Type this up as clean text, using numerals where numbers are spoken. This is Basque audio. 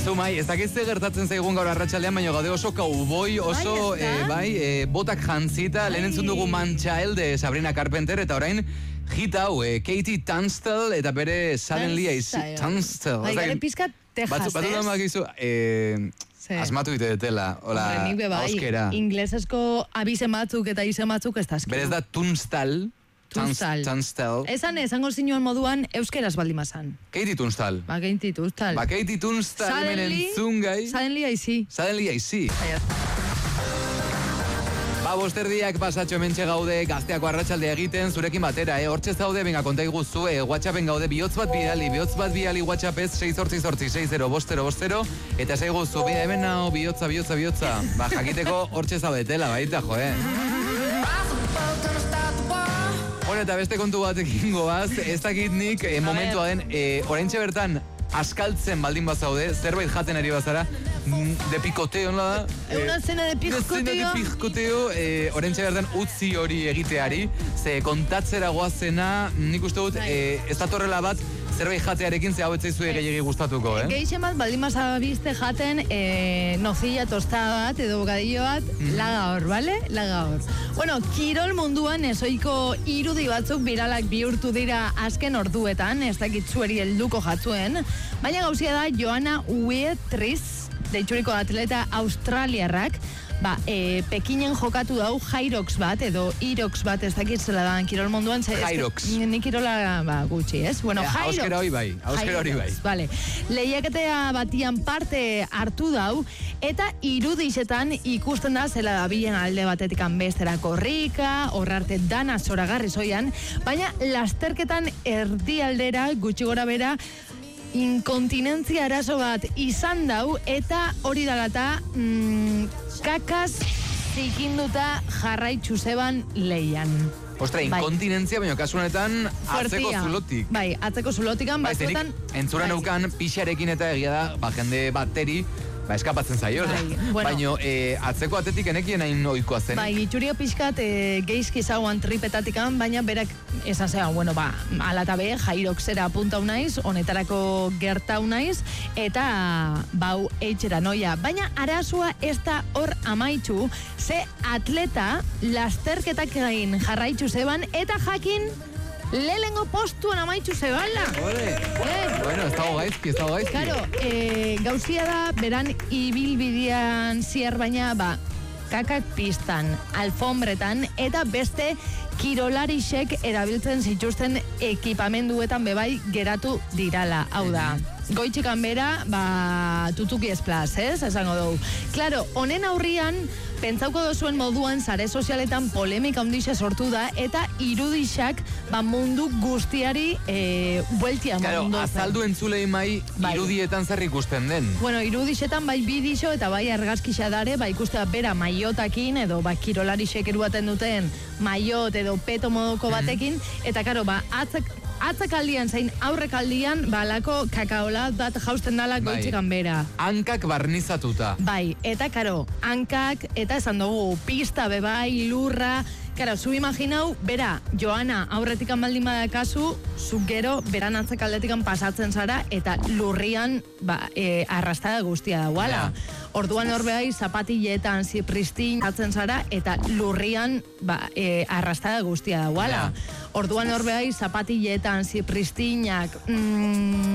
Zumai, ez dakizte gertatzen zaigun gaur arratsaldean, baina gaude oso kauboi, oso, botak jantzita, lehen entzun dugu Man Child de Sabrina Carpenter, eta orain, hit hau, Katie Tunstall, eta bere Suddenly I See, Tunstall. Gare pizkat Texas, Batzutan bakizu, asmatu ite detela, hola, auskera. Inglesesko abizen batzuk eta izen batzuk ez dazkiru. Berez da Tunstall. Tunstall. Esango zinuan moduan euskeraz baldimazan. Katie Tunstall. Katie Tunstall. Katie Tunstall hemen entzun gai. Suddenly I See. Suddenly I See. Bosterdiak pasatxo mentxe gaude, gazteako arratsaldea egiten, zurekin batera, hortxe zaude, benga konta iguzu, WhatsAppen gaude, bihotz bat biali WhatsAppez 688-60-50, eta zaiguzu, hemen nao, bihotza. Ba, jakiteko hortxe zaudetela, baita, Bueno, eta beste kontu batekin goaz, ez dakit nik momentua den, oraintxe bertan, askaltzen baldin bazaude, zerbait jaten ari bazara, de picoteo, no da? Una cena de picoteo. Oraintxe bertan utzi hori egiteari, ze kontatzera goazena, nik uste dut, ez datorrela bat, zerbait jatearekin ze hau etzaizu gehiagi gustatuko, Gehixen bat, baldin bazabizte jaten, nocilla tostada bat, edo bocadillo bat, laga hor, bale? Laga hor. Bueno, kirol munduan ezoiko irudi batzuk biralak bihurtu dira azken orduetan, ez dakit zueri helduko jatzuen, baina gauzia da Johanna Uetriz, deituriko atleta australiarrak, Pekinen jokatu dau Hyrox bat, edo Irox bat, ez dakit zela da kirol munduan. Hyrox. Ni kirola gutxi, ez? Bueno, Hyrox. Auskera hori bai. Vale. Lehiaketea batian parte hartu dau, eta irudixetan ikusten da zela da bilen alde batetik bestera korrika, horrarte dana zoragarri zoian, baina lasterketan erdialdera, gutxi gora bera, inkontinentzia arazo bat izan dau, eta hori dalata kakaz zikinduta jarraitzu zeban leian. Ostra, inkontinentzia, baina kasu honetan atzeko zulotik. Bai, atzeko zulotikan, batzuetan... Entzura neukan pixarekin eta egia da, jende bateri, eskapatzen zaiola. Baina atzeko atetik enekien hain oikoa zen. Bai, itxurio pixkat geizki zauan tripetatikan, baina berak esan zean, alatabe, Hyroxera apuntau naiz, honetarako gertau naiz, eta bau eitxera noia. Baina arazua ez da hor amaitzu, ze atleta lasterketak egin jarraitzu zeban, eta jakin lehengo postuan amaitzu zebala. Bueno, ez dago gaizki. Claro, gauzia da, beran ibilbidean ziar baina, kakak pistan, alfombretan, eta beste kirolarixek erabiltzen zituzten ekipamenduetan bebai geratu dirala. Hau da, goitxikan bera, tutuki esplaz, esango dugu. Claro, honen aurrian, pentsauko dozuen moduan, sare sozialetan polemika handixa sortu da, eta irudixak mundu guztiari bueltia mundu. Claro, azaldu entzulei mai irudietan zer ikusten den. Bueno, irudixetan bai bidixo eta bai argazkixa dare, ikustea bera maiotakin, edo kirolarixek eruaten duten maiot edo peto modoko batekin, eta karo, atzakaldian zein aurrekaldian balako kakaola bat jausten dala goitxikan bera. Hankak barnizatuta. Bai, eta karo, hankak, eta esan dugu, pista bebai, lurra, karo, zu imaginau, bera, Johanna, aurretikan baldin badakazu, zu gero, beran atzakaldetikan pasatzen zara, eta lurrian, arrastada guztia dagoala. Orduan horbeai, zapatiletan zipristin atzen zara, eta lurrian, arrastada guztia dagoala. Orduan horbeai, zapatiletan zipristinak,